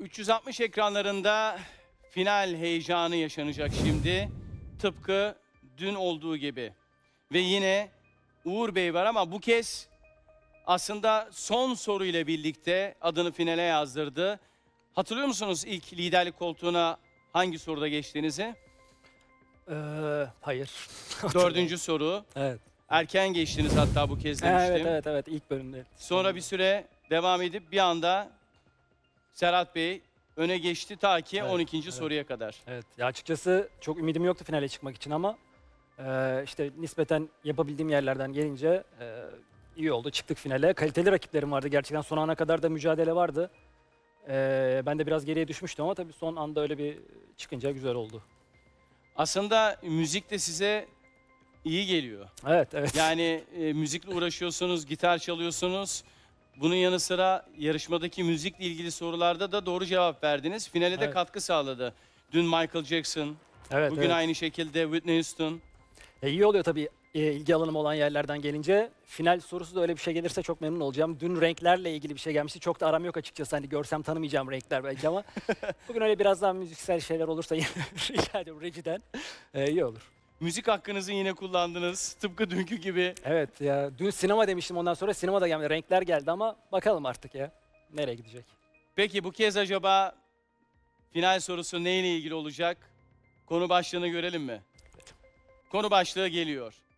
360 ekranlarında final heyecanı yaşanacak şimdi. Tıpkı dün olduğu gibi. Ve yine Uğur Bey var ama bu kez aslında son soruyla birlikte adını finale yazdırdı. Hatırlıyor musunuz ilk liderlik koltuğuna hangi soruda geçtiğinizi? Hayır. Dördüncü soru. Evet. Erken geçtiniz hatta bu kez demiştim. Evet ilk bölümde. Sonra bir süre devam edip bir anda Serhat Bey öne geçti ta ki Evet, 12. soruya kadar. Evet. Ya açıkçası çok ümidim yoktu finale çıkmak için ama işte nispeten yapabildiğim yerlerden gelince iyi oldu. Çıktık finale. Kaliteli rakiplerim vardı. Gerçekten son ana kadar da mücadele vardı. Ben de biraz geriye düşmüştüm ama tabii son anda öyle bir çıkınca güzel oldu. Aslında müzik de size iyi geliyor. Evet. Yani müzikle uğraşıyorsunuz, gitar çalıyorsunuz. Bunun yanı sıra yarışmadaki müzikle ilgili sorularda da doğru cevap verdiniz. Finale de Evet. katkı sağladı. Dün Michael Jackson, Evet, bugün evet. aynı şekilde Whitney Houston. İyi oluyor tabii ilgi alanım olan yerlerden gelince. Final sorusu da öyle bir şey gelirse çok memnun olacağım. Dün renklerle ilgili bir şey gelmişti. Çok da aram yok açıkçası. Hani görsem tanımayacağım renkler belki ama bugün öyle biraz daha müziksel şeyler olursa rica ediyorum Reji'den. İyi olur. Müzik hakkınızı yine kullandınız. Tıpkı dünkü gibi. Evet ya dün sinema demiştim, ondan sonra sinema da gelmedi. Renkler geldi ama bakalım artık ya. Nereye gidecek? Peki bu kez acaba final sorusu neyle ilgili olacak? Konu başlığını görelim mi? Konu başlığı geliyor.